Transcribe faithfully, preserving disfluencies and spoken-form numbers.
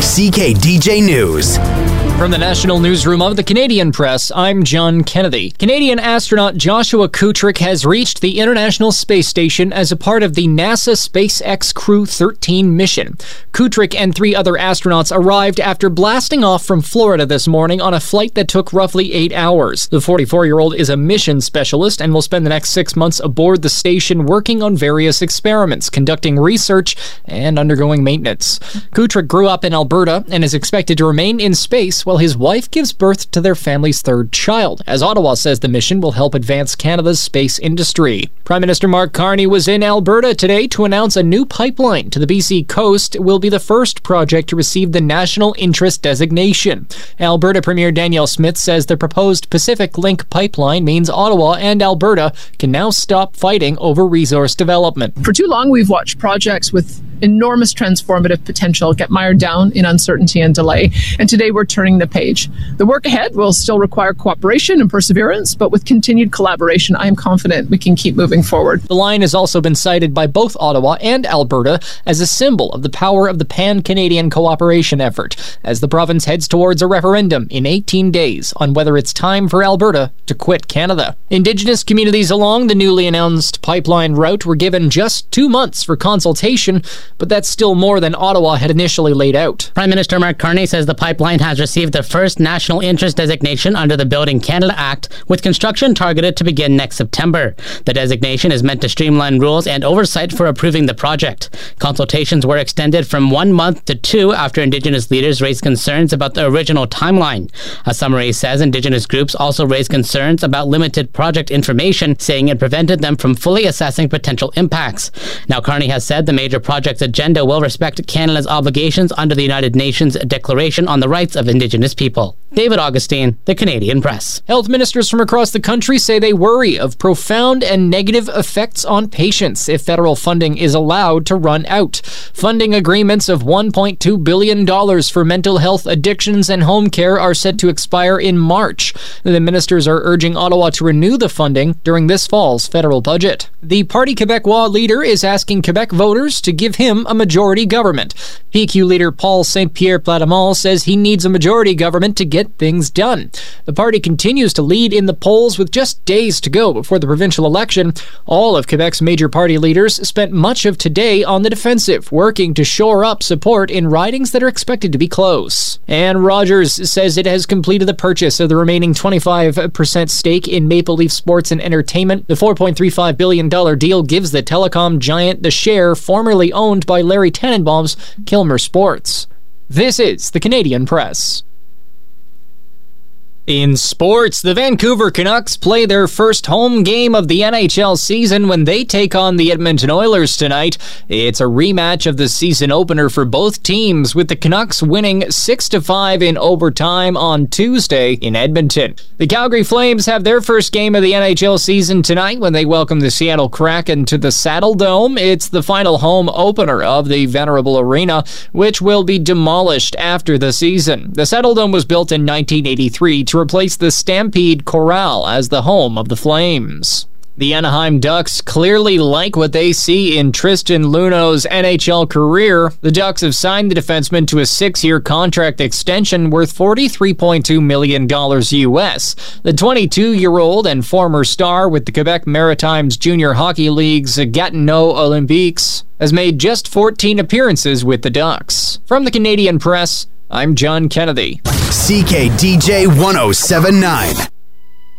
C K D J News. From the National Newsroom of the Canadian Press, I'm John Kennedy. Canadian astronaut Joshua Kutrick has reached the International Space Station as a part of the NASA SpaceX Crew thirteen mission. Kutrick and three other astronauts arrived after blasting off from Florida this morning on a flight that took roughly eight hours. The forty-four-year-old is a mission specialist and will spend the next six months aboard the station working on various experiments, conducting research, and undergoing maintenance. Kutrick grew up in Alberta and is expected to remain in space while his wife gives birth to their family's third child, as Ottawa says the mission will help advance Canada's space industry. Prime Minister Mark Carney was in Alberta today to announce a new pipeline to the B C coast will be the first project to receive the National Interest designation. Alberta Premier Danielle Smith says the proposed Pacific Link pipeline means Ottawa and Alberta can now stop fighting over resource development. For too long, we've watched projects with enormous transformative potential get mired down in uncertainty and delay, and today we're turning the page. The work ahead will still require cooperation and perseverance, but with continued collaboration, I am confident we can keep moving forward. The line has also been cited by both Ottawa and Alberta as a symbol of the power of the pan-Canadian cooperation effort, as the province heads towards a referendum in eighteen days on whether it's time for Alberta to quit Canada. Indigenous communities along the newly announced pipeline route were given just two months for consultation, but that's still more than Ottawa had initially laid out. Prime Minister Mark Carney says the pipeline has received the first national interest designation under the Building Canada Act, with construction targeted to begin next September. The designation is meant to streamline rules and oversight for approving the project. Consultations were extended from one month to two after Indigenous leaders raised concerns about the original timeline. A summary says Indigenous groups also raised concerns about limited project information, saying it prevented them from fully assessing potential impacts. Now, Carney has said the major project's agenda will respect Canada's obligations under the United Nations Declaration on the Rights of Indigenous People. David Augustine, The Canadian Press. Health ministers from across the country say they worry of profound and negative effects on patients if federal funding is allowed to run out. Funding agreements of one point two billion dollars for mental health addictions and home care are set to expire in March. The ministers are urging Ottawa to renew the funding during this fall's federal budget. The Parti Québécois leader is asking Quebec voters to give him a majority government. P Q leader Paul Saint-Pierre Plamondon says he needs a majority government to get things done. The party continues to lead in the polls with just days to go before the provincial election. All of Quebec's major party leaders spent much of today on the defensive, working to shore up support in ridings that are expected to be close. And Rogers says it has completed the purchase of the remaining twenty-five percent stake in Maple Leaf Sports and Entertainment. The four point three five billion dollars deal gives the telecom giant the share formerly owned by Larry Tannenbaum's Kilmer Sports. This is the Canadian Press. In sports, the Vancouver Canucks play their first home game of the N H L season when they take on the Edmonton Oilers tonight. It's a rematch of the season opener for both teams, with the Canucks winning six to five in overtime on Tuesday in Edmonton. The Calgary Flames have their first game of the N H L season tonight when they welcome the Seattle Kraken to the Saddle Dome. It's the final home opener of the venerable arena, which will be demolished after the season. The Saddle Dome was built in nineteen eighty-three to replace the Stampede Corral as the home of the Flames. The Anaheim Ducks clearly like what they see in Tristan Luneau's N H L career. The Ducks have signed the defenseman to a six-year contract extension worth forty-three point two million dollars U S. The twenty-two-year-old and former star with the Quebec Maritimes Junior Hockey League's Gatineau Olympiques has made just fourteen appearances with the Ducks. From the Canadian Press, I'm John Kennedy. C K D J one oh seven point nine.